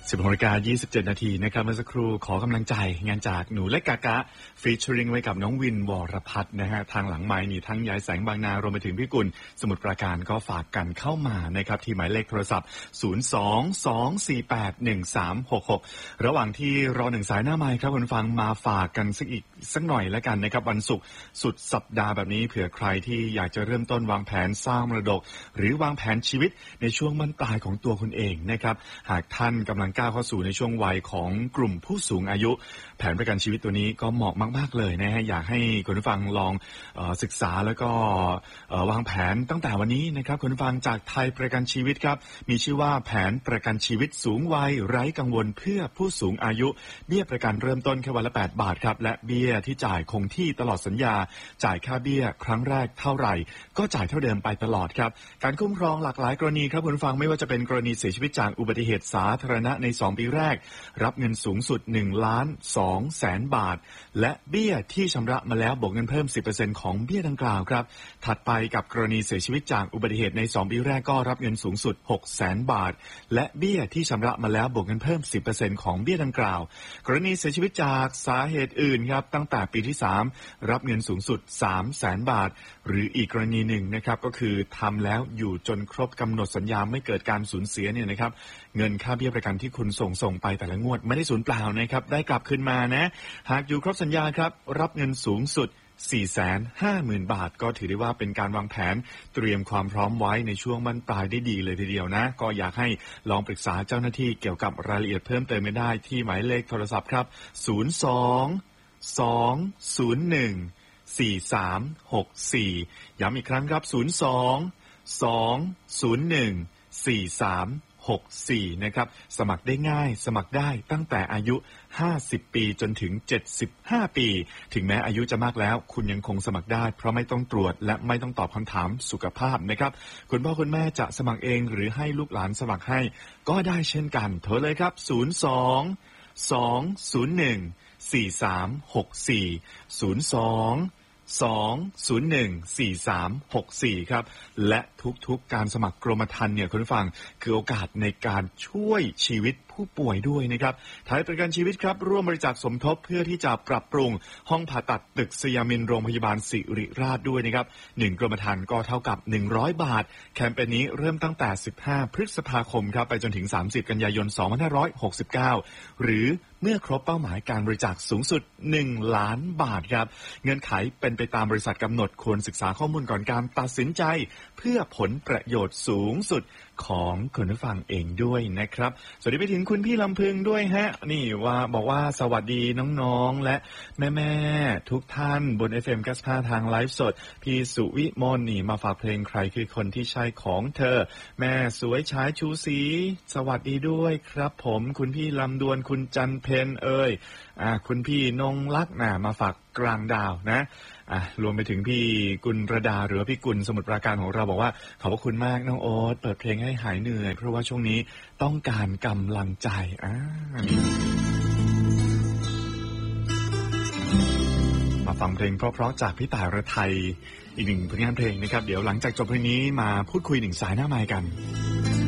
16:27 นาทีนะครับเมื่อสักครู่ขอกำลังใจงานจากหนูเล็กกากะฟีเจอริงไว้กับน้องวินวรพัฒน์นะฮะทางหลังไมค์นี่ทั้งยายแสงบางนารวมไปถึงพี่กุลสมุทรปราการก็ฝากกันเข้ามานะครับที่หมายเลขโทรศัพท์022481366ระหว่างที่รอหนึ่งสายหน้าไมค์ครับคุณฟังมาฝากกันสักหน่อยแล้วกันนะครับวันศุกร์สุดสัปดาห์แบบนี้เผื่อใครที่อยากจะเริ่มต้นวางแผนสร้างมรดกหรือวางแผนชีวิตในช่วงบั้นปลายของตัวคุณเองนะครับหากท่านกำลังก้าวเข้าสู่ในช่วงวัยของกลุ่มผู้สูงอายุแผนประกันชีวิตตัวนี้ก็เหมาะมากๆเลยนะฮะอยากให้คุณผู้ฟังลองศึกษาแล้วก็วางแผนตั้งแต่วันนี้นะครับคุณผู้ฟังจากไทยประกันชีวิตครับมีชื่อว่าแผนประกันชีวิตสูงวัยไร้กังวลเพื่อผู้สูงอายุเบี้ยประกันเริ่มต้นแค่วันละ8 บาทครับและเบี้ยที่จ่ายคงที่ตลอดสัญญาจ่ายค่าเบี้ยครั้งแรกเท่าไหร่ก็จ่ายเท่าเดิมไปตลอดครับการคุ้มครองหลากหลายกรณีครับคุณผู้ฟังไม่ว่าจะเป็นกรณีเสียชีวิตจากอุบัติเหตุสาธารณะใน2 ปีแรกรับเงินสูงสุด1,200,000 บาทและเบี้ยที่ชำระมาแล้วบวกเงินเพิ่ม 10% ของเบี้ยดังกล่าวครับถัดไปกับกรณีเสียชีวิตจากอุบัติเหตุใน2 ปีแรกก็รับเงินสูงสุด 600,000 บาทและเบี้ยที่ชำระมาแล้วบวกเงินเพิ่ม 10% ของเบี้ยดังกล่าวกรณีเสียชีวิตจากสาเหตุอื่นครับตั้งแต่ปีที่3รับเงินสูงสุด 300,000 บาทหรืออีกกรณีหนึ่งนะครับก็คือทำแล้วอยู่จนครบกำหนดสัญญาไม่เกิดการสูญเสียเนี่ยนะครับเงินค่าเบี้ยประกันที่คุณส่งไปแต่ละงวดไม่ได้สูญเปล่านะครับได้กลับคืนมานะหากอยู่ครบสัญญาครับรับเงินสูงสุด 450,000 บาทก็ถือได้ว่าเป็นการวางแผนเตรียมความพร้อมไว้ในช่วงบั้นปลายได้ดีเลยทีเดียวนะก็อยากให้ลองปรึกษาเจ้าหน้าที่เกี่ยวกับรายละเอียดเพิ่มเติมได้ที่หมายเลขโทรศัพท์ครับ02-201-4364ย้ำอีกครั้งครับ02-201-4364นะครับสมัครได้ง่ายสมัครได้ตั้งแต่อายุ50 ปีจนถึง75 ปีถึงแม้อายุจะมากแล้วคุณยังคงสมัครได้เพราะไม่ต้องตรวจและไม่ต้องตอบคำถามสุขภาพนะครับคุณพ่อคุณแม่จะสมัครเองหรือให้ลูกหลานสมัครให้ก็ได้เช่นกันโทรเลยครับ02-201-4364 02-201-4364ครับและทุกๆการสมัครกรมธรรม์เนี่ยคุณผู้ฟังคือโอกาสในการช่วยชีวิตผู้ป่วยด้วยนะครับไทยประกันชีวิตครับร่วมบริจาคสมทบเพื่อที่จะปรับปรุงห้องผ่าตัดตึกสยามินโรงพยาบาลศิริราชด้วยนะครับ1กรมธรรม์ก็เท่ากับ100 บาทแคมเปญนี้เริ่มตั้งแต่15 พฤษภาคมครับไปจนถึง30 กันยายน 2569หรือเมื่อครบเป้าหมายการบริจาคสูงสุด1 ล้านบาทครับเงื่อนไขเป็นไปตามบริษัทกำหนดควรศึกษาข้อมูลก่อนการตัดสินใจเพื่อผลประโยชน์สูงสุดของคุณผู้ฟังเองด้วยนะครับสวัสดีไปถึงคุณพี่ลำพึงด้วยฮะนี่ว่าบอกว่าสวัสดีน้องๆและแม่ๆทุกท่านบน FM 95ทางไลฟ์สดพี่สุวิมลนี่มาฝากเพลงใครคือคนที่ใช่ของเธอแม่สวยฉายชูศรีสวัสดีด้วยครับผมคุณพี่ลำดวนคุณจันเพนคุณพี่นงลักษณ์มาฝากกลางดาวนะรวมไปถึงพี่กุลระดาหรือพี่กุลสมุทรปราการของเราบอกว่าขอบคุณมากน้องโอ๊ตเปิดเพลงให้หายเหนื่อยเพราะว่าช่วงนี้ต้องการกำลังใจมาฟังเพลงเพราะๆจากพี่ต่ายระไทยอีกหนึ่งผลงานเพลงนะครับเดี๋ยวหลังจากจบเพลงนี้มาพูดคุยหนึ่งสายหน้าไมค์กัน